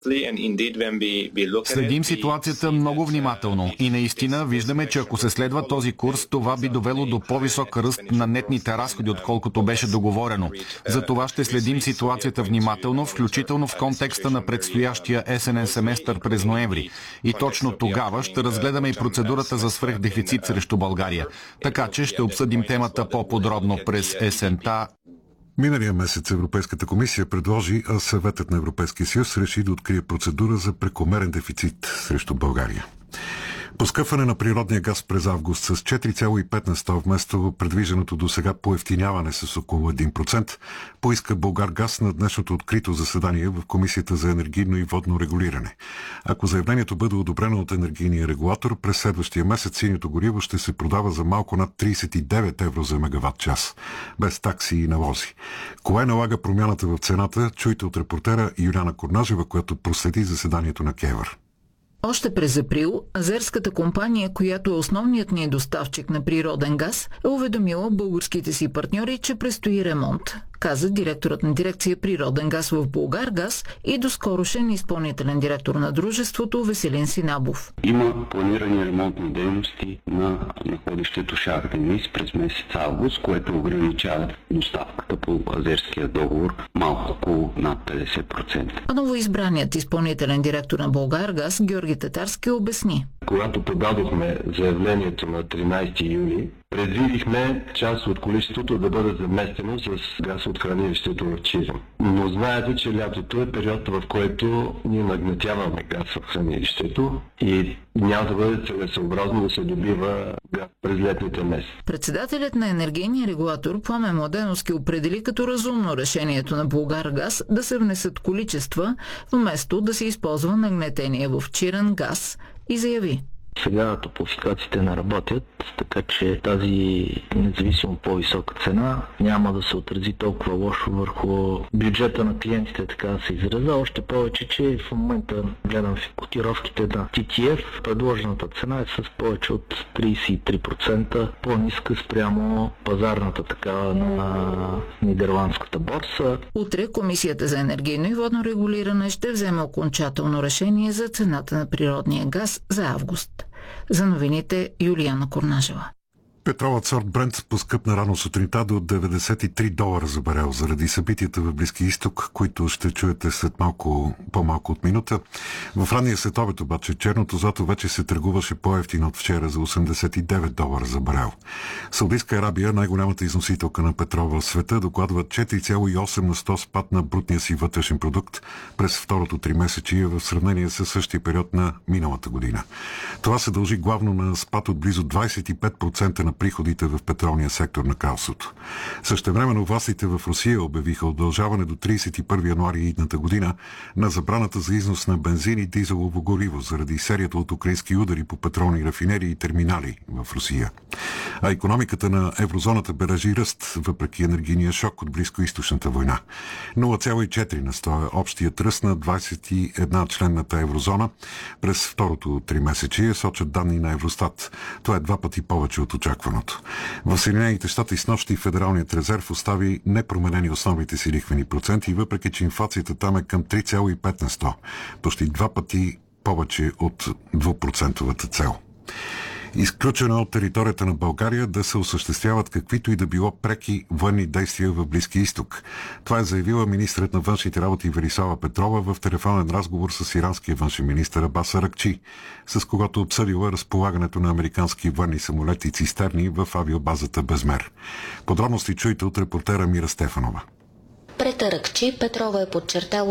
Следим ситуацията много внимателно и наистина виждаме, че ако се следва този курс, това би довело до по-висок ръст на нетните разходи, отколкото беше договорено. За това ще следим ситуацията внимателно, включително в контекста на предстоящия есенен семестър през ноември. И точно тогава ще разгледаме и процедурата за свръхдефицит срещу България. Така че ще обсъдим темата по-подробно през есента. Миналия месец Европейската комисия предложи, а Съветът на Европейския съюз реши да открие процедура за прекомерен дефицит срещу България. Поскъпване на природния газ през август с 4,5% вместо предвижданото до сега поевтиняване с около 1%, поиска Булгаргаз на днешното открито заседание в Комисията за енергийно и водно регулиране. Ако заявлението бъде одобрено от енергийния регулатор, през следващия месец синьото гориво ще се продава за малко над 39 евро за мегаватт час, без такси и налози. Кое налага промяната в цената, чуйте от репортера Юлиана Корнажева, която проследи заседанието на КЕВР. Още през април азерската компания, която е основният ни доставчик на природен газ, е уведомила българските си партньори, че предстои ремонт, каза директорът на дирекция природен газ в Булгаргаз и доскорошен изпълнителен директор на дружеството Веселин Синабов. Има планирани ремонтни дейности на находището Шах Дениз през месец август, което ограничава доставката по азерския договор малко около над 50%. А новоизбраният изпълнителен директор на Булгаргаз Георги Татарски обясни. Когато подадохме заявлението на 13 юли, предвидихме част от количеството да бъде заместено с газ от хранилището в Чирен. Но знаете, че лятото е период, в който ние нагнетяваме газ в хранилището и няма да бъде целесъобразно да се добива газ през летните месеци. Председателят на енергийния регулатор Пламен Младеновски определи като разумно решението на Булгаргаз да се внесат количества, вместо да се използва нагнетение в Чирен газ и заяви. Сега топлофикациите не работят, така че тази независимо по-висока цена няма да се отрази толкова лошо върху бюджета на клиентите, така да се израза. Още повече, че в момента гледам в котировките на TTF, предложената цена е с повече от 33% по-ниска спрямо пазарната такава на нидерландската борса. Утре Комисията за енергийно и водно регулиране ще вземе окончателно решение за цената на природния газ за август. За новините Юлиана Корнажева. Петролът сорт Брент поскъпна рано сутринта до $93 за барел заради събитията в Близкия изток, които ще чуете след по-малко от минута. В ранния следобед обаче черното злато вече се търгуваше по-евтино от вчера за $89 за барел. Саудитска Арабия, най-голямата износителка на петрол в света, докладва 4,8% спад на брутния си вътрешен продукт през второто тримесечие в сравнение с същия период на миналата година. Това се дължи главно на спад от близо 25% на приходите в петролния сектор на кралството. Същевременно властите в Русия обявиха удължаване до 31 януари идната година на забраната за износ на бензин и дизелово гориво заради серията от украински удари по петролни рафинерии и терминали в Русия. А икономиката на еврозоната бележи ръст, въпреки енергийния шок от близкоизточната война. 0,4 на 100 е общият ръст на 21 членната еврозона през второто тримесечие, сочат данни на Евростат. Това е 2 пъти повече от очакваното. В Съединените щати снощи Федералният резерв остави непроменени основните си лихвени проценти, въпреки че инфлацията там е към 3,5 на 100, почти 2 пъти повече от 2% цел. Изключено от територията на България да се осъществяват каквито и да било преки военни действия в Близкия изток. Това е заявила министърът на външните работи Велислава Петрова в телефонен разговор с иранския външен министър Абас Аракчи, с когото обсъдила разполагането на американски военни самолети и цистерни в авиобазата Безмер. Подробности чуйте от репортера Мира Стефанова. Пред Аракчи Петрова е подчертала